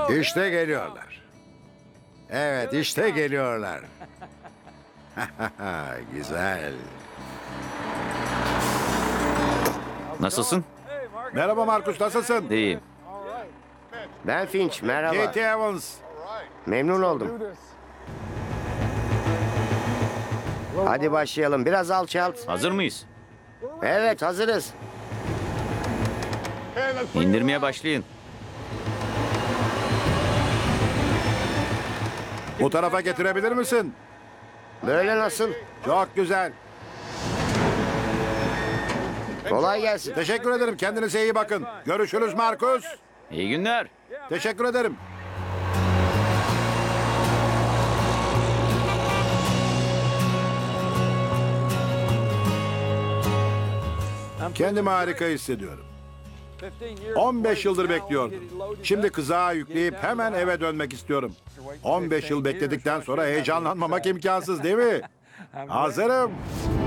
İşte geliyorlar. Evet, işte geliyorlar. Güzel. Nasılsın? Merhaba Markus, nasılsın? İyiyim. Ben Finch, merhaba. Katie Evans. Memnun oldum. Hadi başlayalım. Biraz alçalt. Hazır mıyız? Evet, hazırız. İndirmeye başlayın. Bu tarafa getirebilir misin? Böyle nasıl? Çok güzel. Kolay gelsin. Teşekkür ederim. Kendinize iyi bakın. Görüşürüz Markus. İyi günler. Teşekkür ederim. Kendimi harika hissediyorum. 15 yıldır bekliyordum. Şimdi kızağa yükleyip hemen eve dönmek istiyorum. 15 yıl bekledikten sonra heyecanlanmamak imkansız değil mi? Hazırım.